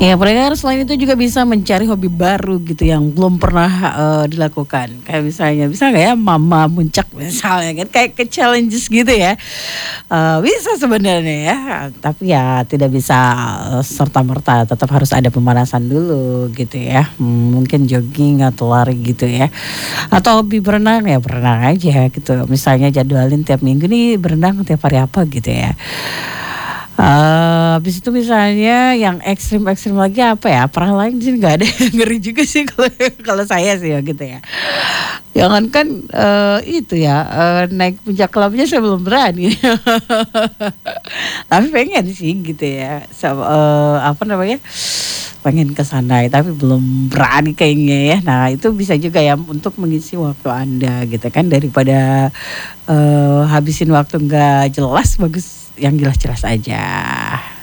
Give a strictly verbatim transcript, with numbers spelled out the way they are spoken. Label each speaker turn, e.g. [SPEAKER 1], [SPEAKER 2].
[SPEAKER 1] Ya, mereka selain itu juga bisa mencari hobi baru gitu yang belum pernah, eee, dilakukan. Kayak misalnya, bisa nggak ya mama muncak misalnya kan, kayak ke challenges gitu ya. Eee, bisa sebenarnya ya, tapi ya tidak bisa, eee, serta-merta, tetap harus ada pemanasan dulu gitu ya. Mmm, mungkin jogging atau lari gitu ya. Atau hobi berenang, ya berenang aja gitu. Misalnya jadwalin tiap minggu nih berenang tiap hari apa gitu ya. Eee, habis itu misalnya yang ekstrim-ekstrim lagi apa ya, paragliding sih nggak ada, ngeri juga sih kalau kalau saya sih ya gitu ya. Jangankan, eee, itu ya, eee, naik puncak kelamnya saya belum berani. Tapi pengen sih gitu ya, sam eee, apa namanya, pengen ke sana ya, tapi belum berani kayaknya ya. Nah, itu bisa juga ya untuk mengisi waktu Anda gitu kan, daripada, eee, habisin waktu nggak jelas, bagus yang jelas-jelas aja.